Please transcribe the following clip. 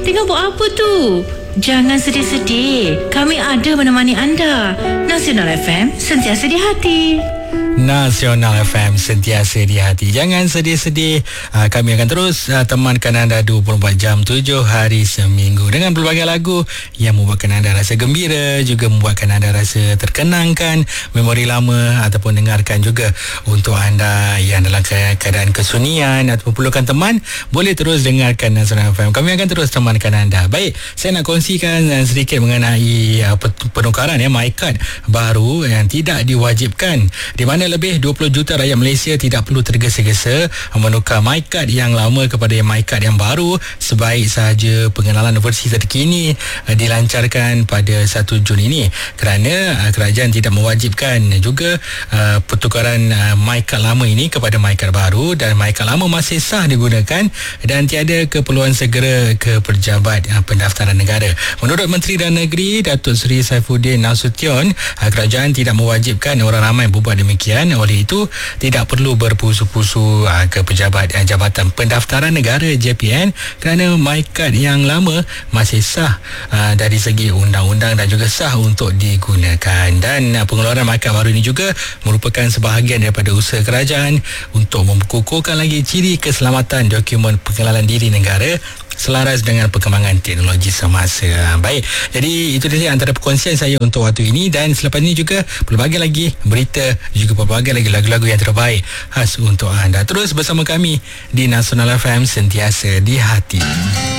tengah buat apa tu? Jangan sedih-sedih. Kami ada menemani anda. Nasional FM, sentiasa di hati. Nasional FM, sentiasa di hati. Jangan sedih-sedih. Kami akan terus temankan anda 24 jam 7 hari seminggu dengan pelbagai lagu yang membuatkan anda rasa gembira, juga membuatkan anda rasa terkenangkan memori lama, ataupun dengarkan juga untuk anda yang dalam keadaan kesunyian ataupun perlukan teman, boleh terus dengarkan Nasional FM. Kami akan terus temankan anda. Baik, saya nak kongsikan sedikit mengenai penukaran MyCard baru yang tidak diwajibkan, di mana lebih 20 juta rakyat Malaysia tidak perlu tergesa-gesa menukar MyCard yang lama kepada MyCard yang baru. Sebaik sahaja pengenalan versi terkini dilancarkan pada 1 Jun ini, kerana kerajaan tidak mewajibkan juga pertukaran MyCard lama ini kepada MyCard baru, dan MyCard lama masih sah digunakan dan tiada keperluan segera ke pejabat pendaftaran negara. Menurut Menteri Dalam Negeri Datuk Seri Saifuddin Nasution, kerajaan tidak mewajibkan orang ramai berbuat demikian. Oleh itu, tidak perlu berpusu-pusu ke pejabat Jabatan Pendaftaran Negara JPN, kerana MyCard yang lama masih sah dari segi undang-undang dan juga sah untuk digunakan. Dan pengeluaran MyCard baru ini juga merupakan sebahagian daripada usaha kerajaan untuk memkukuhkan lagi ciri keselamatan dokumen pengenalan diri negara selaras dengan perkembangan teknologi semasa. Baik, jadi itu dia antara perkongsian saya untuk waktu ini, dan selepas ini juga pelbagai lagi berita, juga pelbagai lagi lagu-lagu yang terbaik khas untuk anda. Terus bersama kami di Nasional FM, sentiasa di hati.